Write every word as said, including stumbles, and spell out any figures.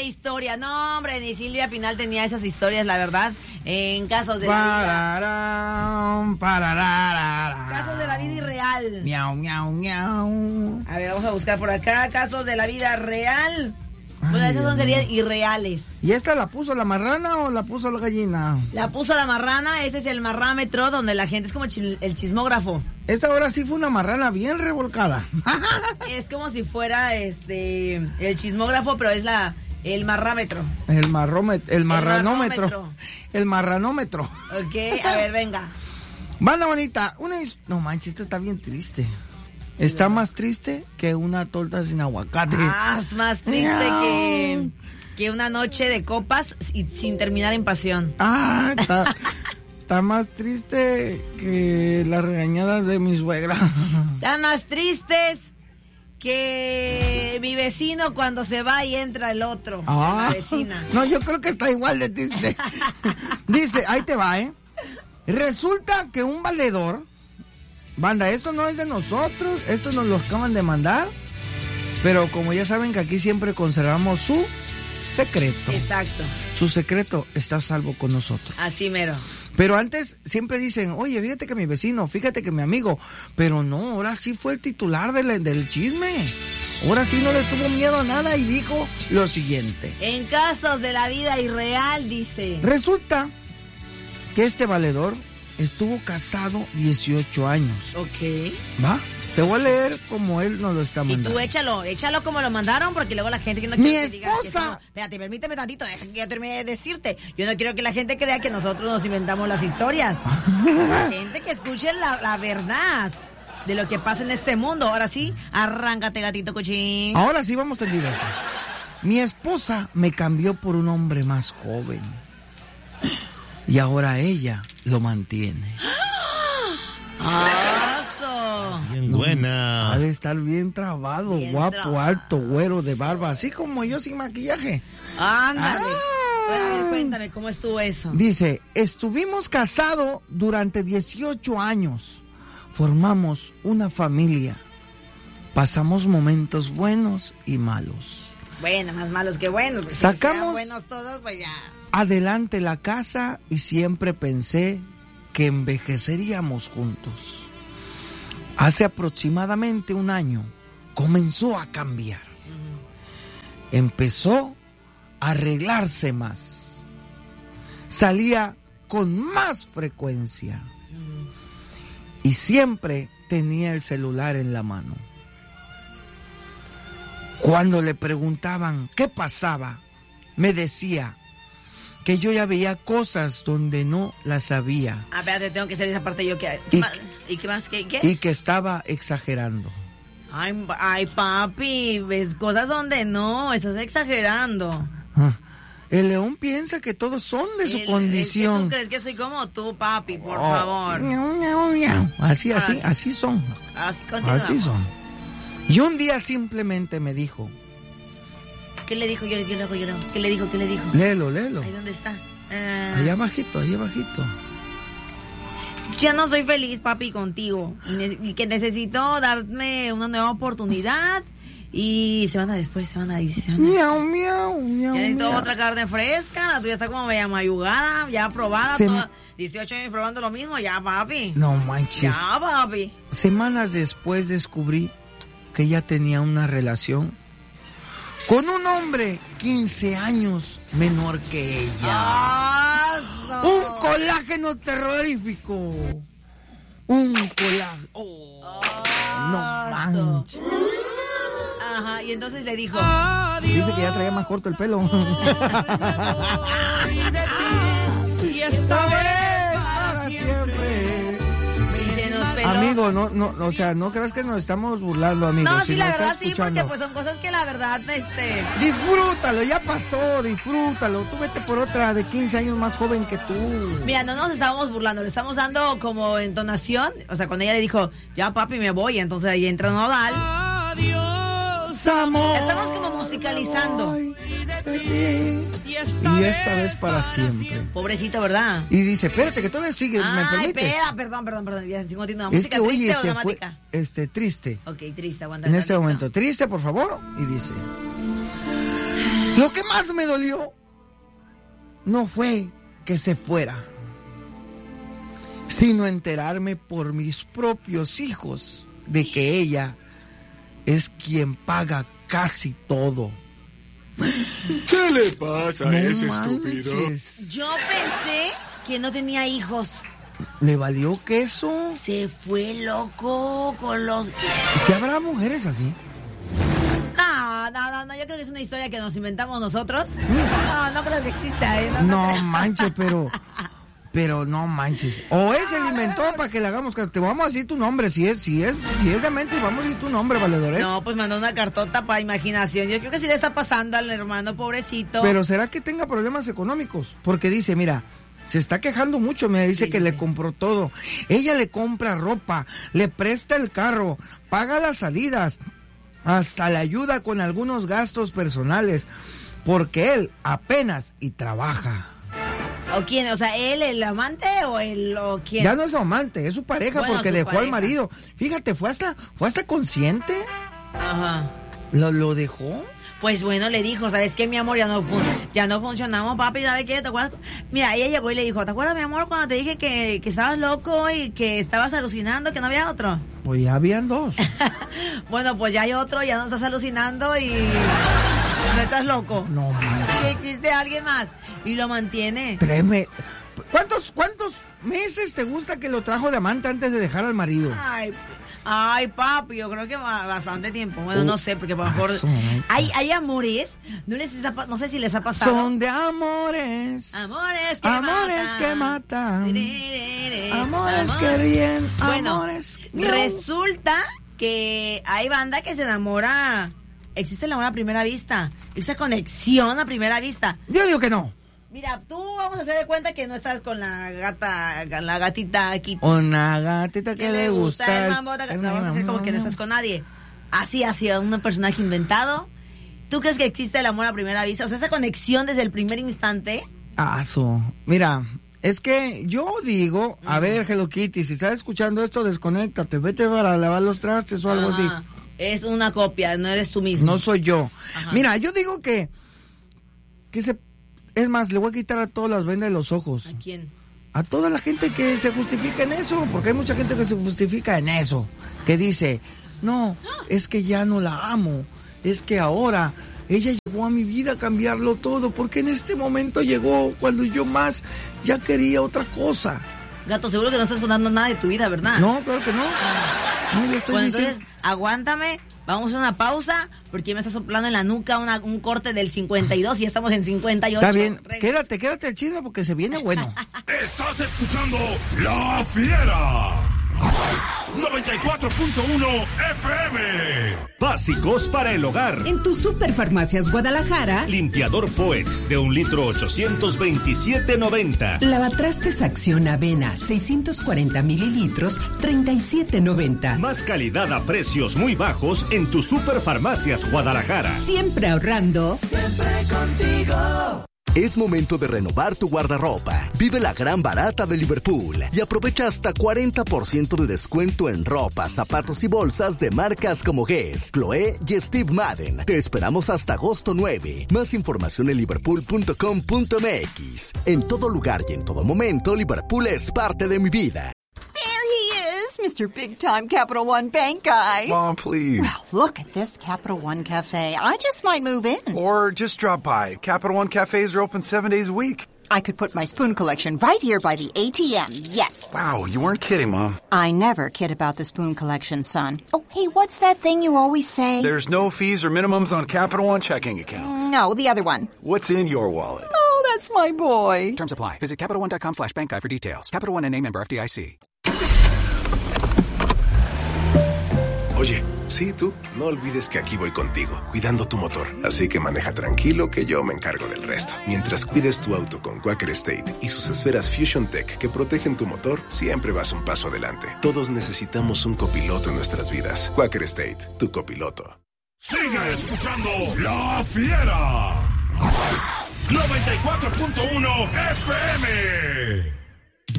historia. No, hombre, ni Silvia Pinal tenía esas historias, la verdad. En casos de Pararán, pararara. Casos de la vida irreal. Miau, miau, miau. A ver, vamos a buscar por acá. Casos de la vida real. Ay, Bueno, esas son Dios serían mío. irreales. ¿Y esta la puso la marrana o la puso la gallina? La puso la marrana, ese es el marrámetro, donde la gente es como chil- el chismógrafo. Esta ahora sí fue una marrana bien revolcada. Es como si fuera este el chismógrafo, pero es la el marrámetro. El marrómetro, el marranómetro. marrómetro. El marranómetro. Ok, a ver, venga. Banda bonita, una his- no manches, esta está bien triste. Está más triste que una torta sin aguacate. Ah, es más triste que, que una noche de copas y sin terminar en pasión. Ah, está, está más triste que las regañadas de mi suegra. Están más tristes que mi vecino cuando se va y entra el otro. Ah, La vecina. no, yo creo que está igual de triste. Dice, ahí te va, ¿eh? Resulta que un valedor, banda, esto no es de nosotros, esto nos lo acaban de mandar, pero como ya saben que aquí siempre conservamos su secreto. Exacto, Su secreto está a salvo con nosotros. así mero. Pero antes siempre dicen, oye, fíjate que mi vecino, fíjate que mi amigo, pero no, ahora sí fue el titular del, del chisme. Ahora sí no le tuvo miedo a nada y dijo lo siguiente. En casos de la vida irreal, dice. Resulta que este valedor estuvo casado dieciocho años. Ok. ¿Va? Te voy a leer como él nos lo está Y mandando. tú échalo, échalo como lo mandaron, porque luego la gente que no Mi quiere que diga que esposa. somos- Espérate, permíteme tantito, deja que yo termine de decirte. Yo no quiero que la gente crea que nosotros nos inventamos las historias. La gente que escuche la, la verdad de lo que pasa en este mundo. Ahora sí, arráncate, gatito cochín. Ahora sí vamos tendidos. Mi esposa me cambió por un hombre más joven. Y ahora ella lo mantiene. ¡Aso! Bien buena. Ha de estar bien trabado, Bien guapo, trabado. alto, güero, de barba, así como yo sin maquillaje. Ándale. Ah. A ver, cuéntame, ¿cómo estuvo eso? Dice, estuvimos casados durante dieciocho años. Formamos una familia. Pasamos momentos buenos y malos. Bueno, más malos que buenos. Pues, si Sacamos- sean buenos todos, pues ya. Adelante la casa y siempre pensé que envejeceríamos juntos. Hace aproximadamente un año comenzó a cambiar. Empezó a arreglarse más. Salía con más frecuencia. Y siempre tenía el celular en la mano. Cuando le preguntaban qué pasaba, me decía que yo ya veía cosas donde no las sabía Ah, espérate, tengo que hacer esa parte yo que... Y- ¿Y, ¿Y qué más? ¿Qué? qué? y que estaba exagerando. Ay, ay, papi, ves cosas donde no, estás exagerando. Ah, El león piensa que todos son de su El- condición. Es que tú crees que soy como tú, papi, por Oh, favor. miau, miau, miau. Así, así, Ah, así son. Así continuamos. Así son. Y un día simplemente me dijo, ¿Qué le dijo? Yo, yo, yo, yo, yo. ¿Qué le dijo? ¿Qué le dijo? léelo, léelo. Ahí dónde está. Ah, Allá abajito, allá abajito. ya no soy feliz, papi, contigo. Y, ne- y que necesito darme una nueva oportunidad. Y semana después, semana dice. semana- Miau, miau, miau. Ya necesito miau. otra carne fresca. La tuya está como media mayugada, ya probada. Se- toda- dieciocho años probando lo mismo, ya, papi. No manches. Ya, papi. Semanas después descubrí que ella tenía una relación con un hombre quince años menor que ella. ¡Ah, no! Un colágeno terrorífico. Un colágeno. Oh, no ¡Ah, manches. Ajá, y entonces le dijo. Dice que ya traía más corto el pelo. Y esta vez para siempre. Y se nos peló. Amigo, no, no, o sea, no creas que nos estamos burlando, amigo. No, si sí, nos la está verdad sí, porque escuchando. pues son cosas que la verdad, este... Disfrútalo, ya pasó, disfrútalo. Tú vete por otra de quince años más joven que tú. Mira, no nos estábamos burlando, le estamos dando como entonación. O sea, cuando ella le dijo, ya papi, me voy, entonces ahí entra Nodal. Adiós, amor. Estamos como musicalizando. Ay, de ti. Y esta vez para siempre. Pobrecito, ¿verdad? Y dice, espérate, que todavía sigue, ¿me Ay, permites? espera, perdón, perdón, perdón. Ya, sigo continuando. Es ¿Música que, triste oye, o se fue, dramática? este, triste. Ok, triste, aguanta. En este tantito. momento, triste, por favor. Y dice, Lo que más me dolió no fue que se fuera, sino enterarme por mis propios hijos de que ella es quien paga casi todo. ¿Qué le pasa a No ese manches. estúpido? Yo pensé que no tenía hijos. ¿Le valió queso? Se fue loco con los... ¿Si habrá mujeres así? No, no, no, no, yo creo que es una historia que nos inventamos nosotros. No, no creo que exista, ¿eh? No, no No creo. manches, pero... Pero no manches. O él se lo inventó para que le hagamos caso. Te vamos a decir tu nombre. Si es, si es, si es de mente, vamos a decir tu nombre, valedor, ¿eh? No, pues mandó una cartota para imaginación. Yo creo que sí le está pasando al hermano pobrecito. Pero ¿será que tenga problemas económicos? Porque dice, mira, se está quejando mucho. Me dice Sí, que sí, le sí. compró todo. Ella le compra ropa, le presta el carro, paga las salidas, hasta le ayuda con algunos gastos personales. Porque él apenas y trabaja. ¿O quién? O sea, ¿él, el amante o el o quién? Ya no es su amante, es su pareja, Bueno, porque su dejó al pareja. marido. Fíjate, fue hasta, fue hasta consciente. Ajá. ¿Lo, lo dejó? Pues bueno, le dijo, ¿sabes qué, mi amor? Ya no, fun- ya no funcionamos, papi, ¿sabes qué? ¿Te acuerdas? Mira, ella llegó y le dijo, ¿te acuerdas, mi amor, cuando te dije que, que estabas loco y que estabas alucinando, que no había otro? Pues ya habían dos. Bueno, pues ya hay otro, ya no estás alucinando y no estás loco. No manches. Y existe alguien más y lo mantiene. Tres me- ¿Cuántos, ¿Cuántos meses te gusta que lo trajo de amante antes de dejar al marido? Ay, ay, papi, yo creo que ba- bastante tiempo. Bueno, Uh, no sé, porque a lo mejor ah, su mecha. hay, hay amores, no les ha pa- no sé si les ha pasado. Son de amores. Amores que Amores matan. que matan. Tiririrí. Amores Amor. que ríen. Bueno, Amores que... resulta que hay banda que se enamora. Existe el amor a primera vista. Esa conexión a primera vista. Yo digo que no. Mira, tú vamos a hacer de cuenta que no estás con la gata, con la gatita aquí. Una gatita que, Que le gusta. el mambo. No, vamos a hacer como que no estás con nadie. Así, así, un personaje inventado. ¿Tú crees que existe el amor a primera vista? O sea, esa conexión desde el primer instante. Ah, su. Mira, es que yo digo, a ver, Hello Kitty, si estás escuchando esto, desconéctate, vete para lavar los trastes o algo Ajá. así. Es una copia, no eres tú mismo. No soy yo. Ajá. Mira, yo digo que, que se, es más, le voy a quitar a todas las vendas de los ojos. ¿A quién? A toda la gente que se justifica en eso, porque hay mucha gente que se justifica en eso, que dice, no, es que ya no la amo, es que ahora ella llegó a mi vida a cambiarlo todo, porque en este momento llegó cuando yo más ya quería otra cosa. Gato, seguro que no estás contando nada de tu vida, ¿verdad? No, claro que no. No, yo estoy Bueno, diciendo... entonces, aguántame, vamos a una pausa, porque me está soplando en la nuca una- un corte del cincuenta y dos y ya estamos en cincuenta y ocho. Está bien, Regresa. quédate, quédate el chisme porque se viene bueno. Estás escuchando La Fiera. noventa y cuatro punto uno F M. Básicos para el hogar. En tu Superfarmacias Guadalajara, Limpiador Poet de un litro ochocientos veintisiete noventa. lavatrastes Acción Avena seiscientos cuarenta mililitros, treinta y siete noventa. Más calidad a precios muy bajos en tu Superfarmacias Guadalajara. Siempre ahorrando. Es momento de renovar tu guardarropa. Vive la gran barata de Liverpool y aprovecha hasta cuarenta por ciento de descuento en ropa, zapatos y bolsas de marcas como Guess, Chloé y Steve Madden. Te esperamos hasta agosto nueve. Más información en liverpool punto com punto m x. En todo lugar y en todo momento, Liverpool es parte de mi vida. There he is, Mister Big Time Capital One Bank guy. Mom, please. Well, look at this Capital One Cafe. I just might move in. Or just drop by. Capital One cafes are open seven days a week. I could put my spoon collection right here by the A T M. Yes. Wow, you weren't kidding, Mom. I never kid about the spoon collection, son. Oh, hey, what's that thing you always say? There's no fees or minimums on Capital One checking accounts. No, the other one. What's in your wallet? Oh, that's my boy. Terms apply. Visit Capital One dot com slash bank guide for details. Capital One N A member F D I C. Oye, sí, tú, no olvides que aquí voy contigo, cuidando tu motor. Así que maneja tranquilo que yo me encargo del resto. Mientras cuides tu auto con Quaker State y sus esferas Fusion Tech que protegen tu motor, siempre vas un paso adelante. Todos necesitamos un copiloto en nuestras vidas. Quaker State, tu copiloto. Sigue escuchando La Fiera. noventa y cuatro punto uno F M.